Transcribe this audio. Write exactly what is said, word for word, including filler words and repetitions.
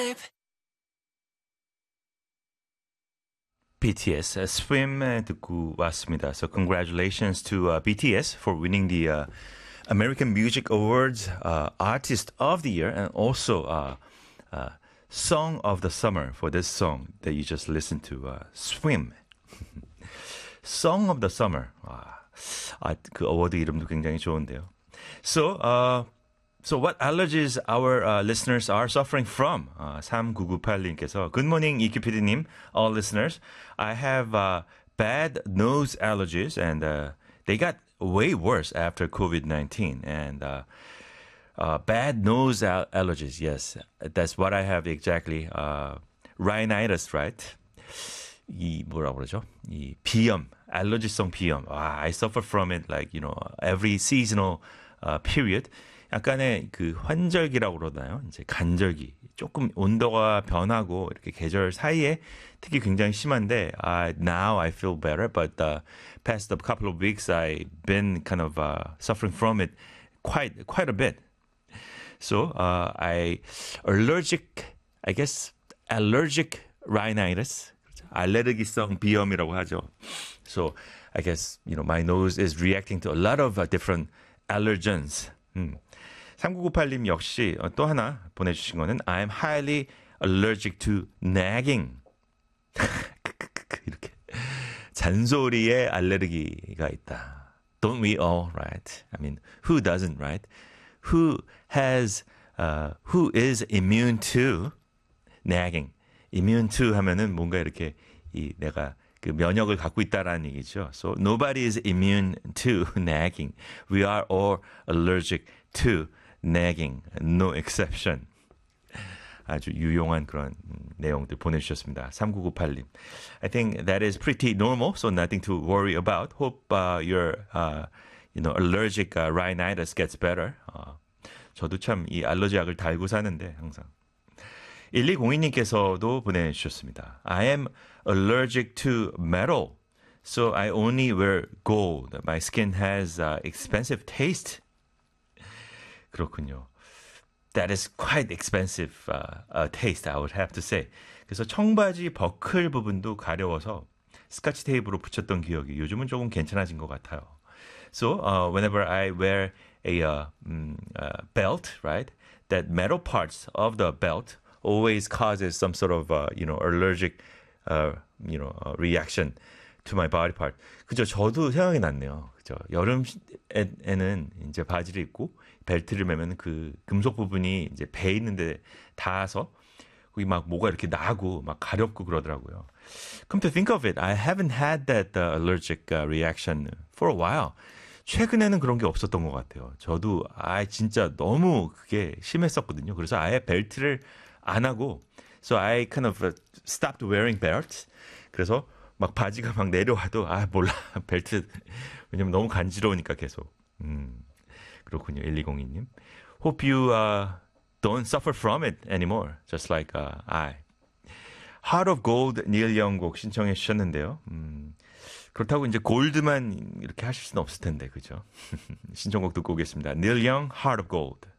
비티에스 uh, Swim uh, 듣고 왔습니다. So congratulations to uh, 비티에스 for winning the uh, American Music Awards uh, Artist of the Year and also uh, uh, Song of the Summer for this song that you just listened to, uh, Swim. Song of the Summer. 와, 아, 그 어워드 이름도 굉장히 좋은데요. So, uh, So what allergies our uh, listeners are suffering from? Uh, 삼구구팔님께서 Good morning, 이큐피디님, all listeners. I have uh, bad nose allergies and uh, they got way worse after covid nineteen. And uh, uh, bad nose al- allergies, yes, that's what I have exactly. Uh, rhinitis, right? 이 뭐라고 그러죠? 이 비염, 알러지성 비염. Ah, I suffer from it like, you know, every seasonal uh, period. 약간의 그 환절기라고 그러나요? 이제 간절기. 조금 온도가 변하고 이렇게 계절 사이에 특히 굉장히 심한데 uh, now I feel better, but uh, past a couple of weeks I've been kind of uh, suffering from it quite quite a bit. So uh, I allergic, I guess allergic rhinitis, 알레르기성 비염이라고 하죠. So I guess you know my nose is reacting to a lot of uh, different allergens. 음. 삼구구팔님 역시 또 하나 보내주신 거는 I'm highly allergic to nagging. 이렇게 잔소리에 알레르기가 있다. Don't we all, right? I mean, who doesn't, right? Who has, uh, who is immune to nagging? Immune to 하면은 뭔가 이렇게 이 내가 그 면역을 갖고 있다라는 얘기죠. So nobody is immune to nagging. We are all allergic to nagging. No exception. 아주 유용한 그런 내용들 보내주셨습니다. 삼구구팔님. I think that is pretty normal, so nothing to worry about. Hope uh, your uh, you know, allergic uh, rhinitis gets better. 어, 저도 참 이 알러지 약을 달고 사는데 항상. 일이공이님께서도 보내주셨습니다. I am allergic to metal, so I only wear gold. My skin has uh, expensive taste. 그렇군요. That is quite expensive uh, uh, taste, I would have to say. 그래서 청바지 버클 부분도 가려워서 스카치 테이프로 붙였던 기억이 요즘은 조금 괜찮아진 것 같아요. So uh, whenever I wear a uh, um, uh, belt, right, that metal parts of the belt always causes some sort of uh, you know allergic uh, you know uh, reaction to my body part. 그죠? 저도 생각이 났네요. 그죠? 여름에는 이제 바지를 입고 벨트를 매면 그 금속 부분이 이제 배 있는데 닿아서 거기 막 뭐가 이렇게 나고 막 가렵고 그러더라고요. Come to think of it, I haven't had that uh, allergic uh, reaction for a while. 최근에는 그런 게 없었던 것 같아요. 저도 아 진짜 너무 그게 심했었거든요. 그래서 아예 벨트를 안 하고 so I kind of stopped wearing belts. 그래서 막 바지가 막 내려와도 아 몰라 벨트 왜냐면 너무 간지러우니까 계속. 음, 그렇군요. 일이공이님. Hope you uh, don't suffer from it anymore. Just like uh, I. Heart of Gold 닐 영곡 신청해 주셨는데요. 음, 그렇다고 이제 골드만 이렇게 하실 수는 없을 텐데 그죠? 신청곡 듣고 오겠습니다. 닐 영, Heart of Gold.